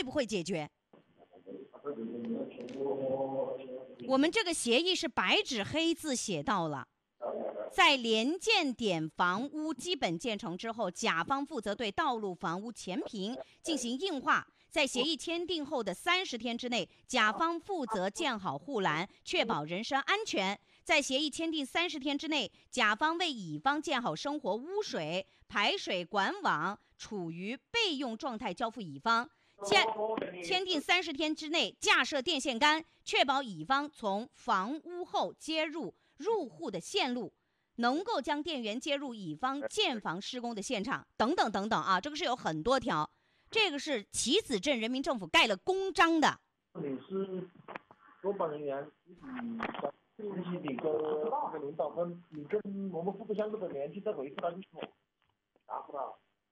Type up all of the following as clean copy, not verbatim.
不会解决？我们这个协议是白纸黑字写到了，在联建点房屋基本建成之后，甲方负责对道路房屋前坪进行硬化，在协议签订后的30天之内，甲方负责建好护栏，确保人身安全。在协议签订30天之内，甲方为乙方建好生活污水排水管网，处于备用状态交付乙方。签订30天之内架设电线杆，确保乙方从房屋后接入户的线路，能够将电源接入乙方建房施工的现场，等等等等啊，这个是有很多条。这个是棋子镇人民政府盖了公章的。 你是主办人员，信息的跟领导跟你跟我们互不相关的联系再回复他就说，答复他。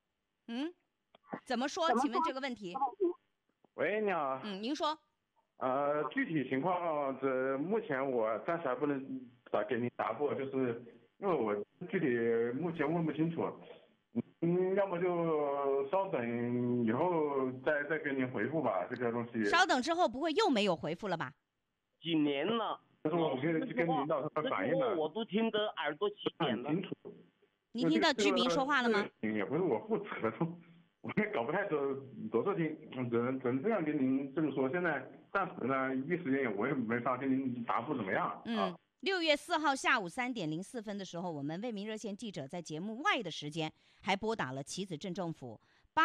怎么说？请问这个问题？ 喂，你好。 您说。 具体情况这目前我暂时还不能给您答复，就是因为我具体目前问不清楚。要么就稍等以后再给您回复吧，这个东西。 稍等之后不会又没有回复了吧？ 几年了。 但是我跟领导他们反映了， 我都听得耳朵起茧了。 你听到居民说话了吗？ 也不是我负责的，我也搞不太多少听，只能这样跟您这么说。现在暂时呢，一时间我也没法跟您答复怎么样。 6月4号下午3点04分的时候，我们为民热线记者在节目外的时间还拨打了棋子镇政府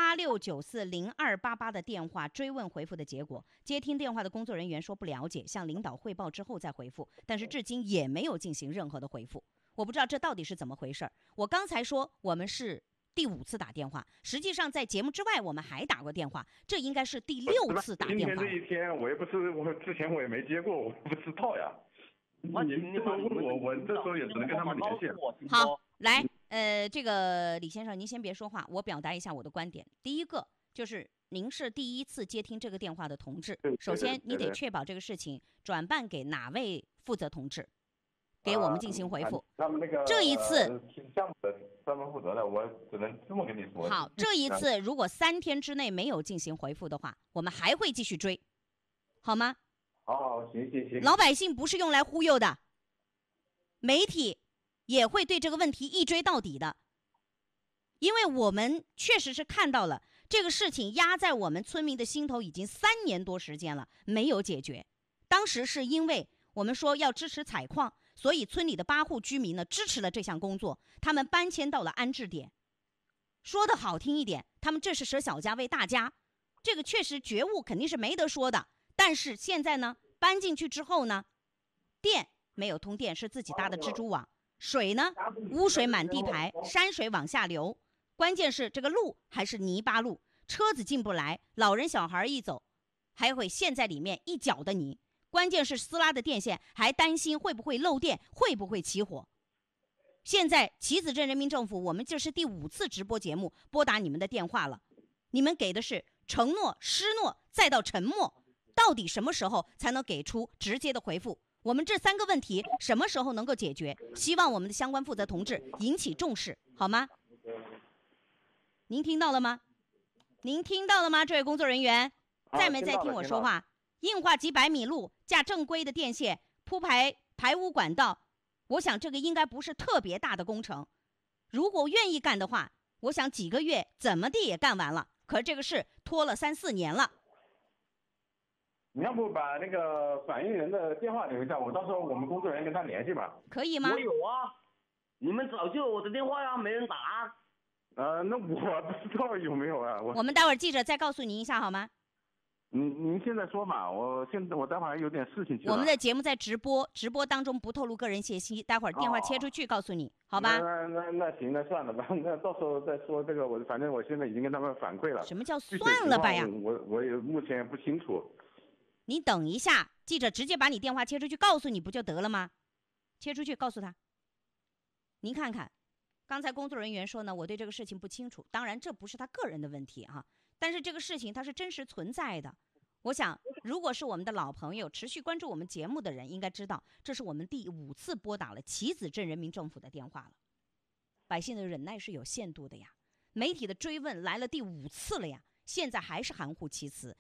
86940288的电话追问回复的结果。接听电话的工作人员说不了解，向领导汇报之后再回复，但是至今也没有进行任何的回复。我不知道这到底是怎么回事。我刚才说我们是第5次打电话，实际上在节目之外我们还打过电话，这应该是第6次打电话。 今天这一天我也不是，我之前我也没接过，我不知道呀。您这么问我这时候也只能跟他们联系。 好，来，这个李先生您先别说话，我表达一下我的观点。第一个就是您是第1次接听这个电话的同志，首先你得确保这个事情转办给哪位负责同志，给我们进行回复。 他们那个这一次项目的专门负责的，我只能这么跟你说。 好，这一次如果3天之内没有进行回复的话，我们还会继续追，好吗？ 好，行。 老百姓不是用来忽悠的，媒体也会对这个问题一追到底的，因为我们确实是看到了这个事情压在我们村民的心头已经3年多时间了，没有解决。当时是因为我们说要支持采矿，所以村里的8户居民呢支持了这项工作，他们搬迁到了安置点。说的好听一点，他们这是舍小家为大家，这个确实觉悟肯定是没得说的。但是现在呢，搬进去之后呢，电没有通电，是自己搭的蜘蛛网，水呢污水满地排，山水往下流，关键是这个路还是泥巴路，车子进不来，老人小孩一走还会陷在里面一脚的泥，关键是撕拉的电线，还担心会不会漏电，会不会起火。现在棋子镇人民政府，我们这是第5次直播节目拨打你们的电话了，你们给的是承诺、失诺再到沉默，到底什么时候才能给出直接的回复？我们这3个问题什么时候能够解决？希望我们的相关负责同志引起重视，好吗？您听到了吗？您听到了吗？这位工作人员，在没在听我说话？硬化几百米路，架正规的电线，铺排污管道，我想这个应该不是特别大的工程。如果愿意干的话，我想几个月怎么地也干完了。可是这个事拖了3、4年了。 你要不把那个反映人的电话留一下，我到时候我们工作人员跟他联系吧。 可以吗？ 我有啊，你们早就有我的电话呀，没人打。 那我不知道有没有啊。 我们待会儿记者再告诉您一下好吗？ 您现在说嘛，我待会儿还有点事情去了。 我们的节目在直播当中不透露个人信息，待会儿电话切出去告诉你，好吧？ 那行，那算了吧，那到时候再说这个，反正我现在已经跟他们反馈了。 什么叫算了吧呀？ 我也目前也不清楚。 你等一下，记者直接把你电话切出去告诉你不就得了吗？切出去告诉他。您看看，刚才工作人员说呢，我对这个事情不清楚，当然这不是他个人的问题啊，但是这个事情它是真实存在的。我想如果是我们的老朋友，持续关注我们节目的人应该知道，这是我们第5次拨打了棋子镇人民政府的电话了。百姓的忍耐是有限度的呀，媒体的追问来了第5次了呀，现在还是含糊其辞，